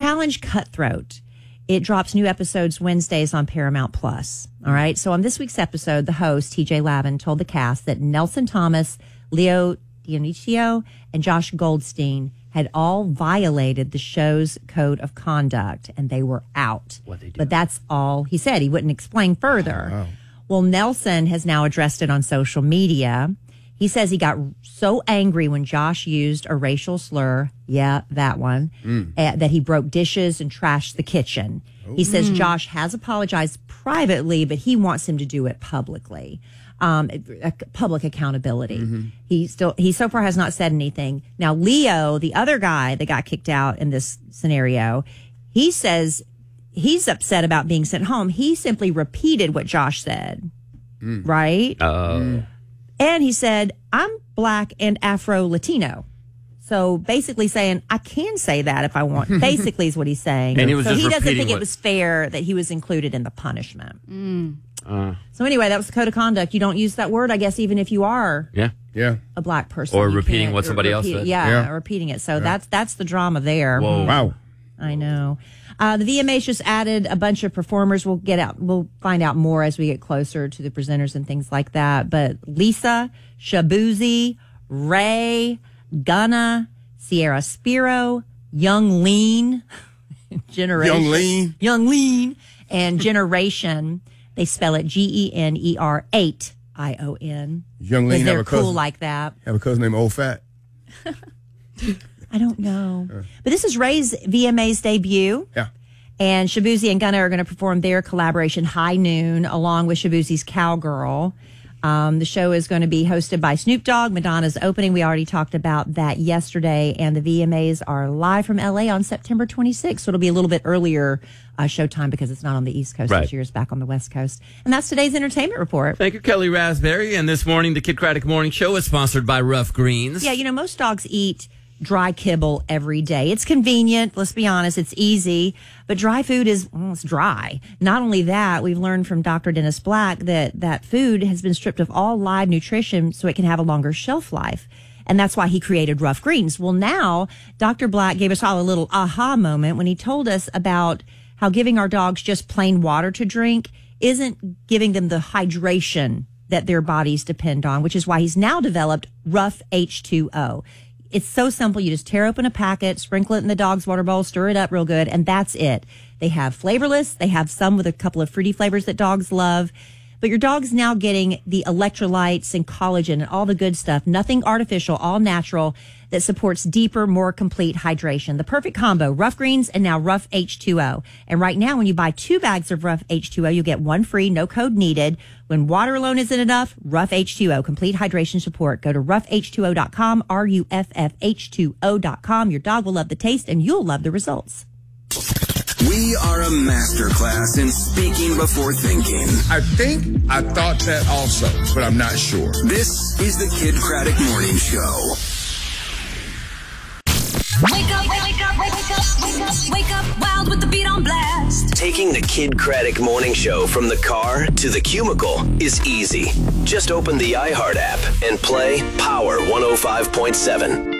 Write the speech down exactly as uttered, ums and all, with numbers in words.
Challenge Cutthroat. It drops new episodes Wednesdays on Paramount Plus. All right. So on this week's episode, the host, T J Lavin, told the cast that Nelson Thomas, Leo Dionisio, and Josh Goldstein had all violated the show's code of conduct, and they were out. What they do? But that's all he said. He wouldn't explain further. Oh, wow. Well, Nelson has now addressed it on social media. He says he got so angry when Josh used a racial slur, yeah, that one, mm. uh, that he broke dishes and trashed the kitchen. Oh. He says Josh has apologized privately, but he wants him to do it publicly. Um, public accountability. Mm-hmm. He still, he so far has not said anything. Now, Leo, the other guy that got kicked out in this scenario, he says he's upset about being sent home. He simply repeated what Josh said, mm. right? Oh. Mm. And he said, I'm black and Afro-Latino. So basically saying, I can say that if I want. Basically is what he's saying. And he was so just he doesn't think what... it was fair that he was included in the punishment. Mm. Uh, so anyway, that was the code of conduct. You don't use that word, I guess, even if you are yeah. Yeah. a black person. Or you repeating can't- what somebody or else repeat- said. Yeah, Yeah. repeating it. So Yeah. that's that's the drama there. Whoa. Wow. I know. Uh, the V M As just added a bunch of performers. We'll get out. We'll find out more as we get closer to the presenters and things like that. But Lisa, Shabuzi, Ray, Gunna, Sierra Spiro, Young Lean, Generation, Young Lean. Young Lean, and Generation. They spell it G E N E R eight I O N. Young Lean Is have they're a cousin. cool like that. Have a cousin named Old Fat. I don't know. But this is Ray's V M A's debut. Yeah. And Shabuzi and Gunna are going to perform their collaboration High Noon along with Shabuzi's Cowgirl. Um, the show is going to be hosted by Snoop Dogg. Madonna's opening. We already talked about that yesterday. And the V M As are live from L A on September twenty-sixth. So it'll be a little bit earlier uh, showtime because it's not on the East Coast Right. this year. It's back on the West Coast. And that's today's entertainment report. Thank you, Kelly Raspberry. And this morning, the Kid Craddock Morning Show is sponsored by Rough Greens. Yeah, you know, most dogs eat dry kibble every day. It's convenient. Let's be honest. It's easy. But dry food is, well, it's dry. Not only that, we've learned from Doctor Dennis Black that that food has been stripped of all live nutrition so it can have a longer shelf life. And that's why he created Rough Greens. Well, now Doctor Black gave us all a little aha moment when he told us about how giving our dogs just plain water to drink isn't giving them the hydration that their bodies depend on, which is why he's now developed Rough H two O. It's so simple. You just tear open a packet, sprinkle it in the dog's water bowl, stir it up real good, and that's it. They have flavorless. They have some with a couple of fruity flavors that dogs love. But your dog's now getting the electrolytes and collagen and all the good stuff. Nothing artificial, all natural, that supports deeper, more complete hydration. The perfect combo, Rough Greens and now Rough H two O. And right now, when you buy two bags of Rough H two O, you get one free, no code needed. When water alone isn't enough, Rough H two O, complete hydration support. Go to rough h two o dot com, R U F F H two O dot com. Your dog will love the taste and you'll love the results. We are a masterclass in speaking before thinking. I think I thought that also, but I'm not sure. This is the Kid Craddock Morning Show. Wake up, wake up, wake up, wake up, wake up, wild with the beat on blast. Taking the Kid Craddock Morning Show from the car to the cubicle is easy. Just open the iHeart app and play Power one oh five point seven.